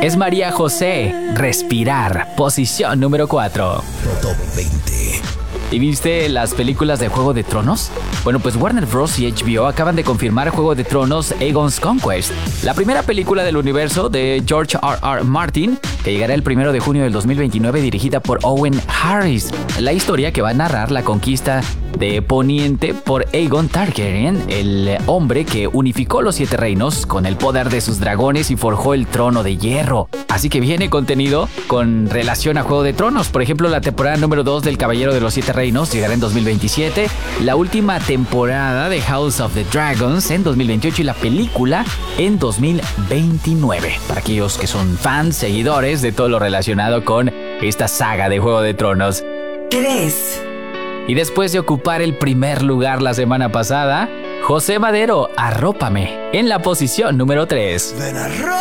Es María José, Respirar, posición número 4. Top 20. ¿Y viste las películas de Juego de Tronos? Bueno, pues Warner Bros. Y HBO acaban de confirmar Juego de Tronos Aegon's Conquest, la primera película del universo de George R.R. Martin, que llegará el 1 de junio del 2029, dirigida por Owen Harris. La historia que va a narrar la conquista de Poniente por Aegon Targaryen, el hombre que unificó los 7 reinos con el poder de sus dragones y forjó el trono de hierro. Así que viene contenido con relación a Juego de Tronos. Por ejemplo, la temporada número 2 del Caballero de los 7 Reinos llegará en 2027, la última temporada de House of the Dragons en 2028 y la película en 2029. Para aquellos que son fans, seguidores de todo lo relacionado con esta saga de Juego de Tronos. 3. Y después de ocupar el primer lugar la semana pasada, José Madero, Arrópame, en la posición número 3. Ven,